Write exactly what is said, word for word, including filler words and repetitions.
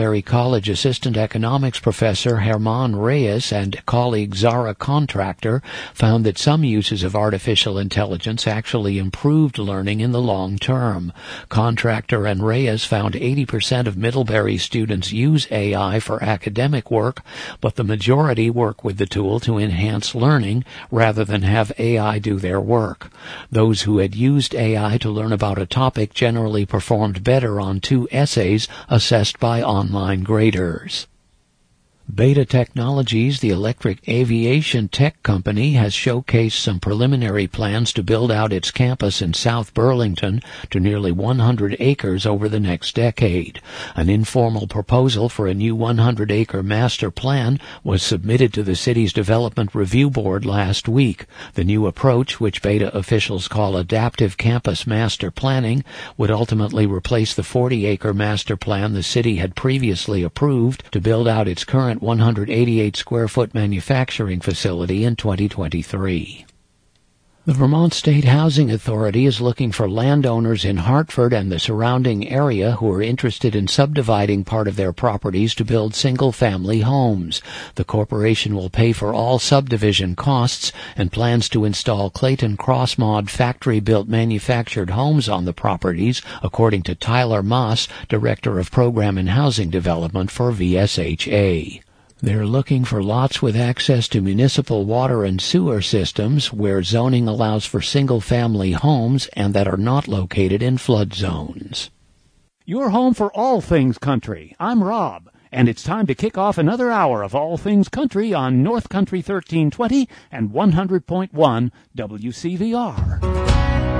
Berry College assistant economics professor Herman Reyes and colleague Zara Contractor found that some uses of artificial intelligence actually improved learning in the long term. Contractor and Reyes found eighty percent of Middlebury students use A I for academic work, but the majority work with the tool to enhance learning rather than have A I do their work. Those who had used A I to learn about a topic generally performed better on two essays assessed by online online graders. Beta Technologies, the electric aviation tech company, has showcased some preliminary plans to build out its campus in South Burlington to nearly one hundred acres over the next decade. An informal proposal for a new one hundred acre master plan was submitted to the city's Development Review Board last week. The new approach, which Beta officials call adaptive campus master planning, would ultimately replace the forty acre master plan the city had previously approved to build out its current one hundred eighty-eight square foot manufacturing facility in twenty twenty-three. The Vermont State Housing Authority is looking for landowners in Hartford and the surrounding area who are interested in subdividing part of their properties to build single-family homes. The corporation will pay for all subdivision costs and plans to install Clayton Crossmod factory-built manufactured homes on the properties, according to Tyler Moss, Director of Program and Housing Development for V S H A. They're looking for lots with access to municipal water and sewer systems where zoning allows for single-family homes and that are not located in flood zones. Your home for all things country. I'm Rob, and it's time to kick off another hour of All Things Country on North Country thirteen twenty and one hundred point one W C V R.